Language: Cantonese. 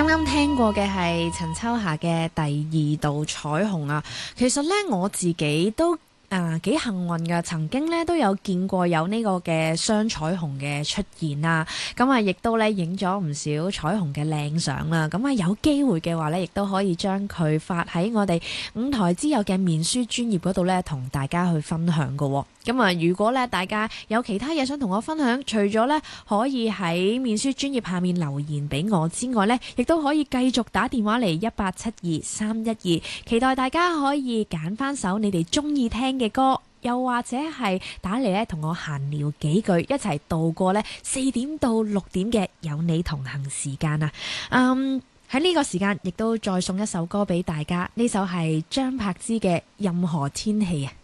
啱啱聽過嘅係陳秋霞嘅第二道彩虹啊，其實呢，我自己都幾幸運㗎，曾經咧都有見過有呢個嘅雙彩虹嘅出現啦，咁啊亦都咧影咗唔少彩虹嘅靚相啦，咁啊有機會嘅話咧，亦都可以將佢發喺我哋五台之友嘅面書專頁嗰度咧，同大家去分享㗎喎。咁啊，如果咧大家有其他嘢想同我分享，除咗咧可以喺面書專頁下面留言俾我之外咧，亦都可以繼續打電話嚟1872-312，期待大家可以揀翻首你哋中意聽嘅歌，又或者係打嚟咧同我閒聊幾句，一齊度過咧4點到6點嘅有你同行時間啊！喺呢個時間亦都再送一首歌俾大家，呢首係張柏芝嘅《任何天氣》啊！